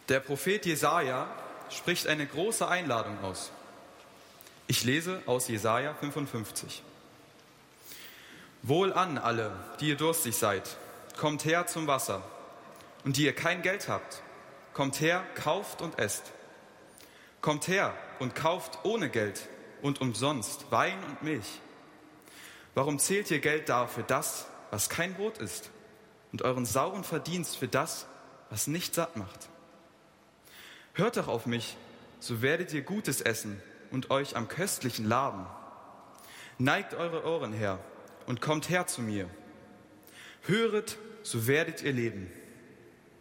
Der Prophet Jesaja spricht eine große Einladung aus. Ich lese aus Jesaja 55. Wohlan alle, die ihr durstig seid, kommt her zum Wasser. Und die ihr kein Geld habt, kommt her, kauft und esst. Kommt her und kauft ohne Geld und umsonst Wein und Milch. Warum zählt ihr Geld dar für das, was kein Brot ist, und euren sauren Verdienst für das, was nicht satt macht? Hört doch auf mich, so werdet ihr Gutes essen und euch am Köstlichen laben. Neigt eure Ohren her und kommt her zu mir. Höret, so werdet ihr leben.